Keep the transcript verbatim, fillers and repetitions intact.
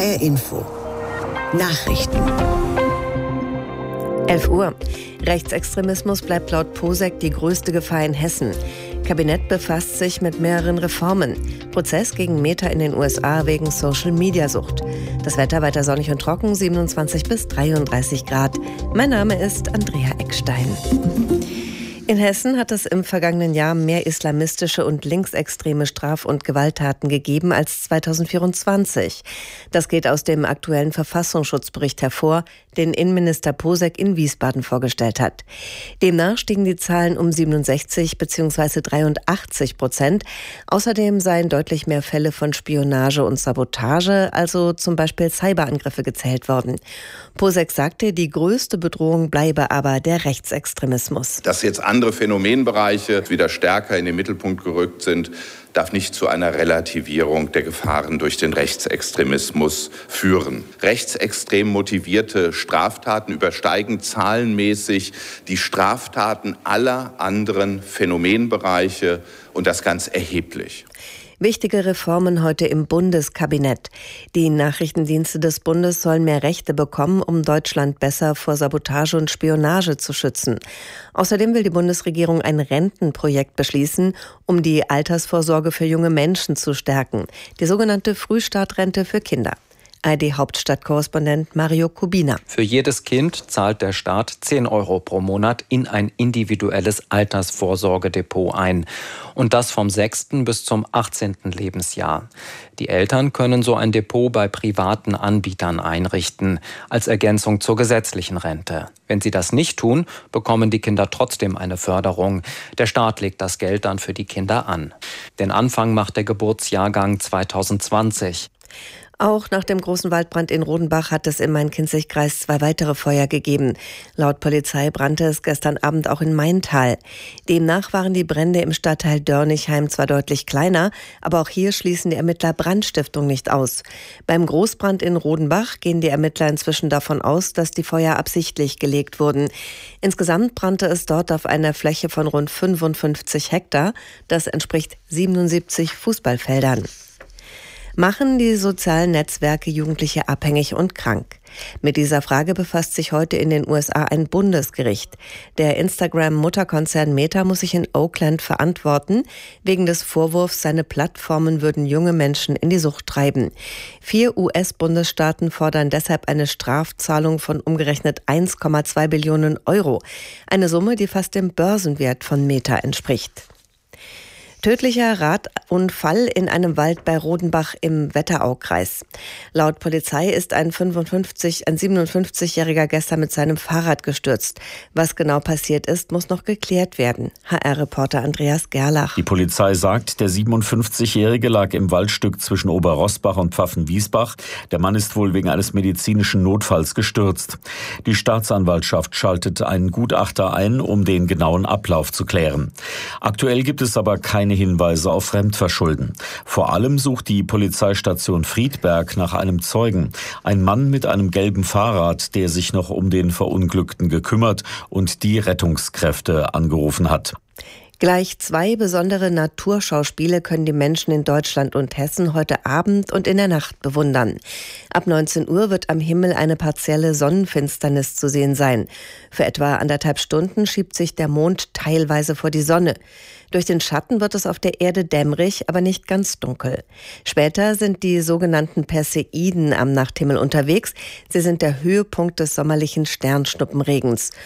R Info. Nachrichten. elf Uhr. Rechtsextremismus bleibt laut Posek die größte Gefahr in Hessen. Kabinett befasst sich mit mehreren Reformen. Prozess gegen Meta in den U S A wegen Social-Media-Sucht. Das Wetter weiter sonnig und trocken, siebenundzwanzig bis dreiunddreißig Grad. Mein Name ist Andrea Eckstein. In Hessen hat es im vergangenen Jahr mehr islamistische und linksextreme Straf- und Gewalttaten gegeben als zweitausendvierundzwanzig. Das geht aus dem aktuellen Verfassungsschutzbericht hervor, den Innenminister Posek in Wiesbaden vorgestellt hat. Demnach stiegen die Zahlen um siebenundsechzig bzw. dreiundachtzig Prozent. Außerdem seien deutlich mehr Fälle von Spionage und Sabotage, also zum Beispiel Cyberangriffe, gezählt worden. Posek sagte, die größte Bedrohung bleibe aber der Rechtsextremismus. Dass jetzt andere Phänomenbereiche wieder stärker in den Mittelpunkt gerückt sind, darf nicht zu einer Relativierung der Gefahren durch den Rechtsextremismus führen. Rechtsextrem motivierte Straftaten übersteigen zahlenmäßig die Straftaten aller anderen Phänomenbereiche, und das ganz erheblich. Wichtige Reformen heute im Bundeskabinett. Die Nachrichtendienste des Bundes sollen mehr Rechte bekommen, um Deutschland besser vor Sabotage und Spionage zu schützen. Außerdem will die Bundesregierung ein Rentenprojekt beschließen, um die Altersvorsorge für junge Menschen zu stärken. Die sogenannte Frühstartrente für Kinder. A R D-Hauptstadtkorrespondent Mario Kubina. Für jedes Kind zahlt der Staat zehn Euro pro Monat in ein individuelles Altersvorsorgedepot ein. Und das vom sechsten bis zum achtzehnten Lebensjahr. Die Eltern können so ein Depot bei privaten Anbietern einrichten, als Ergänzung zur gesetzlichen Rente. Wenn sie das nicht tun, bekommen die Kinder trotzdem eine Förderung. Der Staat legt das Geld dann für die Kinder an. Den Anfang macht der Geburtsjahrgang zweitausendzwanzig. Auch nach dem großen Waldbrand in Rodenbach hat es im Main-Kinzig-Kreis zwei weitere Feuer gegeben. Laut Polizei brannte es gestern Abend auch in Maintal. Demnach waren die Brände im Stadtteil Dörnigheim zwar deutlich kleiner, aber auch hier schließen die Ermittler Brandstiftung nicht aus. Beim Großbrand in Rodenbach gehen die Ermittler inzwischen davon aus, dass die Feuer absichtlich gelegt wurden. Insgesamt brannte es dort auf einer Fläche von rund fünfundfünfzig Hektar. Das entspricht siebenundsiebzig Fußballfeldern. Machen die sozialen Netzwerke Jugendliche abhängig und krank? Mit dieser Frage befasst sich heute in den U S A ein Bundesgericht. Der Instagram-Mutterkonzern Meta muss sich in Oakland verantworten, wegen des Vorwurfs, seine Plattformen würden junge Menschen in die Sucht treiben. Vier U S-Bundesstaaten fordern deshalb eine Strafzahlung von umgerechnet eins Komma zwei Billionen Euro. Eine Summe, die fast dem Börsenwert von Meta entspricht. Tödlicher Radunfall in einem Wald bei Rodenbach im Wetteraukreis. Laut Polizei ist ein fünfundfünfzig, ein siebenundfünfzigjähriger gestern mit seinem Fahrrad gestürzt. Was genau passiert ist, muss noch geklärt werden. H R-Reporter Andreas Gerlach. Die Polizei sagt, der siebenundfünfzigjährige lag im Waldstück zwischen Oberroßbach und Pfaffenwiesbach. Der Mann ist wohl wegen eines medizinischen Notfalls gestürzt. Die Staatsanwaltschaft schaltet einen Gutachter ein, um den genauen Ablauf zu klären. Aktuell gibt es aber keine Hinweise auf Fremdverschulden. Vor allem sucht die Polizeistation Friedberg nach einem Zeugen. Ein Mann mit einem gelben Fahrrad, der sich noch um den Verunglückten gekümmert und die Rettungskräfte angerufen hat. Gleich zwei besondere Naturschauspiele können die Menschen in Deutschland und Hessen heute Abend und in der Nacht bewundern. Ab neunzehn Uhr wird am Himmel eine partielle Sonnenfinsternis zu sehen sein. Für etwa anderthalb Stunden schiebt sich der Mond teilweise vor die Sonne. Durch den Schatten wird es auf der Erde dämmerig, aber nicht ganz dunkel. Später sind die sogenannten Perseiden am Nachthimmel unterwegs. Sie sind der Höhepunkt des sommerlichen Sternschnuppenregens.